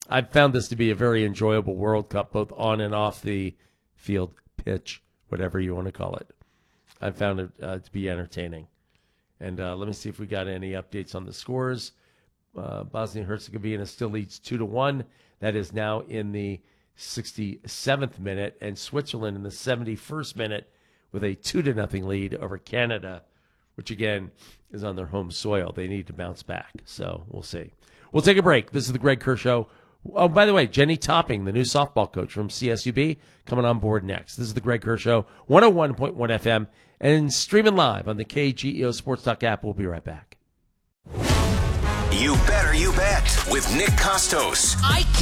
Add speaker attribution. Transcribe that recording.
Speaker 1: I've found this to be a very enjoyable World Cup, both on and off the field, pitch, whatever you want to call it. I've found it to be entertaining. And let me see if we got any updates on the scores. Bosnia-Herzegovina still leads 2-1. That is now in the 67th minute, and Switzerland in the 71st minute with a 2-0 lead over Canada, which again is on their home soil. They need to bounce back, so we'll see. We'll take a break. This is the Greg Kerr Show. Oh, by the way, Jenny Topping, the new softball coach from CSUB, coming on board next. This is the Greg Kerr Show, 101.1 FM, and streaming live on the KGEO Sports Talk app. We'll be right back.
Speaker 2: You Better You Bet with Nick Costos.